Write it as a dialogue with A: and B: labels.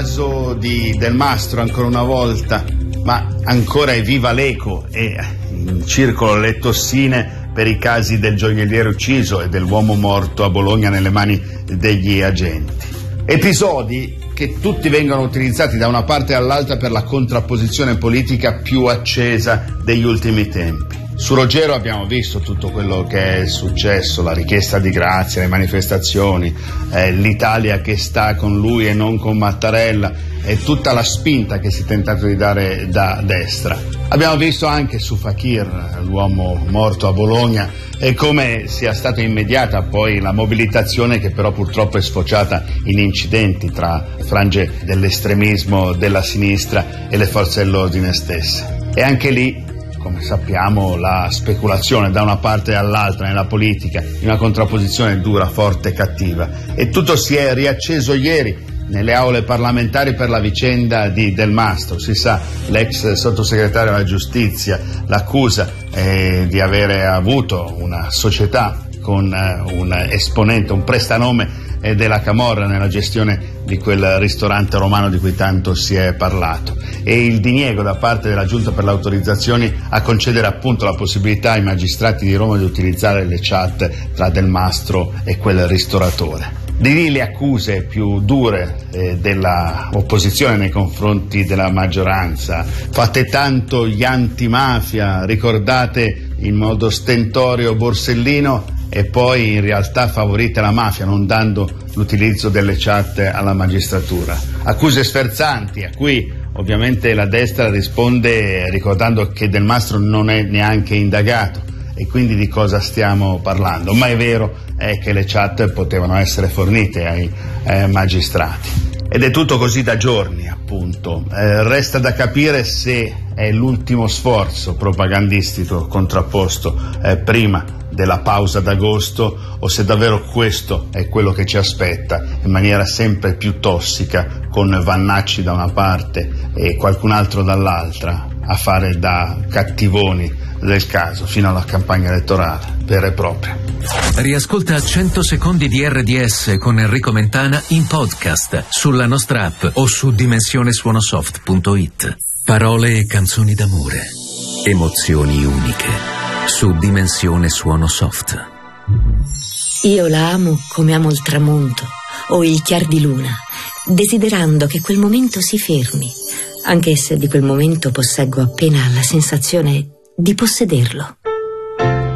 A: caso di Del Mastro ancora una volta, ma ancora è viva l'eco e in circolo le tossine per i casi del gioielliere ucciso e dell'uomo morto a Bologna nelle mani degli agenti. Episodi che tutti vengono utilizzati da una parte all'altra per la contrapposizione politica più accesa degli ultimi tempi. Su Ruggero abbiamo visto tutto quello che è successo, la richiesta di grazia, le manifestazioni, l'Italia che sta con lui e non con Mattarella e tutta la spinta che si è tentato di dare da destra. Abbiamo visto anche su Fakir, l'uomo morto a Bologna, e come sia stata immediata poi la mobilitazione che però purtroppo è sfociata in incidenti tra frange dell'estremismo della sinistra e le forze dell'ordine stesse. E anche lì, come sappiamo, la speculazione da una parte all'altra nella politica, in una contrapposizione dura, forte e cattiva. E tutto si è riacceso ieri nelle aule parlamentari per la vicenda di Del Mastro. Si sa, l'ex sottosegretario alla giustizia, l'accusa di avere avuto una società con un esponente, un prestanome della Camorra nella gestione di quel ristorante romano di cui tanto si è parlato, e il diniego da parte della Giunta per le autorizzazioni a concedere appunto la possibilità ai magistrati di Roma di utilizzare le chat tra Del Mastro e quel ristoratore. Di lì le accuse più dure della opposizione nei confronti della maggioranza, fate tanto gli antimafia, ricordate in modo stentorio Borsellino, e poi in realtà favorite la mafia non dando l'utilizzo delle chat alla magistratura. Accuse sferzanti a cui ovviamente la destra risponde ricordando che Del Mastro non è neanche indagato, e quindi di cosa stiamo parlando? Ma è vero che le chat potevano essere fornite ai magistrati. Ed è tutto così da giorni, appunto. Resta da capire se è l'ultimo sforzo propagandistico contrapposto prima della pausa d'agosto o se davvero questo è quello che ci aspetta in maniera sempre più tossica, con Vannacci da una parte e qualcun altro dall'altra a fare da cattivoni del caso fino alla campagna elettorale vera e propria.
B: Riascolta 100 secondi di RDS con Enrico Mentana in podcast sulla nostra app o su dimensionesuonosoft.it. Parole e canzoni d'amore, emozioni uniche su Dimensione Suono Soft.
C: Io la amo come amo il tramonto o il chiar di luna, desiderando che quel momento si fermi, anche se di quel momento posseggo appena la sensazione di possederlo.